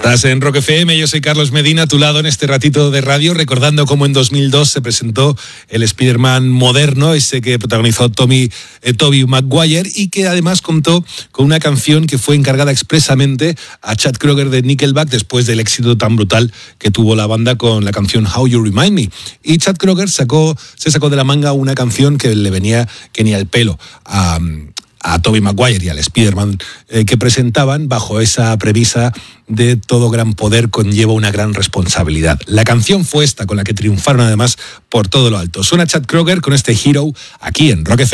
Estás en Rock FM, yo soy Carlos Medina, a tu lado en este ratito de radio, recordando cómo en 2002 se presentó el Spider-Man moderno, ese que protagonizó Tobey Maguire, y que además contó con una canción que fue encargada expresamente a Chad Kroeger de Nickelback después del éxito tan brutal que tuvo la banda con la canción How You Remind Me. Y Chad Kroeger se sacó de la manga una canción que le venía que ni al pelo a Tobey Maguire y al Spider-Man que presentaban bajo esa premisa de todo gran poder conlleva una gran responsabilidad. La canción fue esta, con la que triunfaron además por todo lo alto. Suena Chad Kroeger con este Hero aquí en Rock FM.